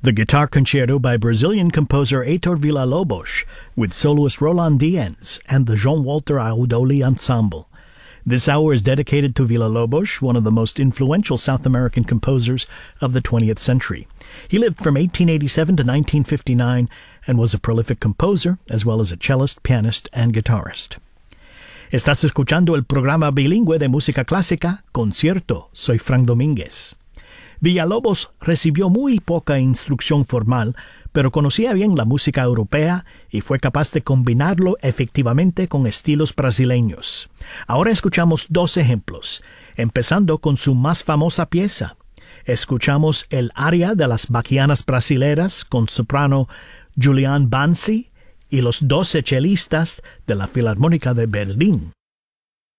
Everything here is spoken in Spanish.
The Guitar Concerto by Brazilian composer Heitor Villa-Lobos with soloist Roland Diez and the João Walter Audoli Ensemble. This hour is dedicated to Villa-Lobos, one of the most influential South American composers of the 20th century. He lived from 1887 to 1959 and was a prolific composer, as well as a cellist, pianist, and guitarist. Estás escuchando el programa bilingüe de música clásica, Concierto. Soy Frank Domínguez. Villa-Lobos recibió muy poca instrucción formal, pero conocía bien la música europea y fue capaz de combinarlo efectivamente con estilos brasileños. Ahora escuchamos dos ejemplos, empezando con su más famosa pieza. Escuchamos el aria de las Baquianas Brasileras con soprano Julián Bansi y los 12 chelistas de la Filarmónica de Berlín.